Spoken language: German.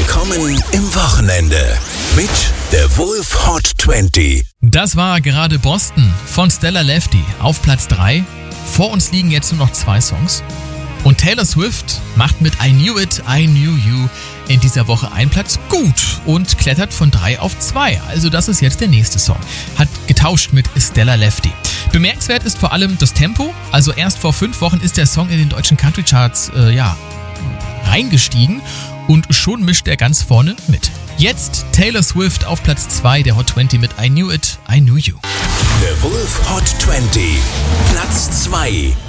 Willkommen im Wochenende mit der Wolf Hot 20. Das war gerade Boston von Stella Lefty auf Platz 3. Vor uns liegen jetzt nur noch 2 Songs. Und Taylor Swift macht mit I Knew It, I Knew You in dieser Woche einen Platz gut und klettert von 3 auf 2. Also das ist jetzt der nächste Song. Hat getauscht mit Stella Lefty. Bemerkenswert ist vor allem das Tempo. Also erst vor 5 Wochen ist der Song in den deutschen Country Charts reingestiegen und schon mischt er ganz vorne mit. Jetzt Taylor Swift auf Platz 2 der Hot 20 mit I Knew It, I Knew You. Der Wolf Hot 20, Platz 2.